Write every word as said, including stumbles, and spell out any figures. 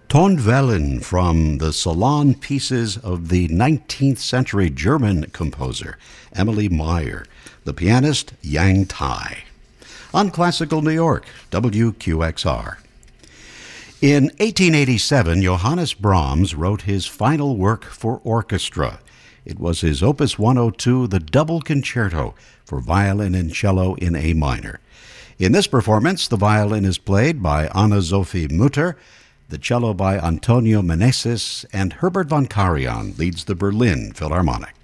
Tonwellen from the Salon pieces of the nineteenth century German composer Emily Meyer, the pianist Yang Tai. On Classical New York, W Q X R. In eighteen eighty-seven, Johannes Brahms wrote his final work for orchestra. It was his Opus one oh two, the Double Concerto for violin and cello in A minor. In this performance, the violin is played by Anna-Sophie Mutter, the cello by Antonio Meneses, and Herbert von Karajan leads the Berlin Philharmonic.